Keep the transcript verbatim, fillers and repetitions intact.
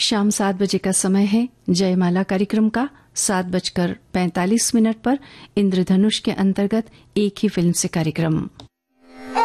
शाम सात बजे का समय है जयमाला कार्यक्रम का। सात बजकर पैंतालीस मिनट पर इंद्रधनुष के अंतर्गत एक ही फिल्म से कार्यक्रम।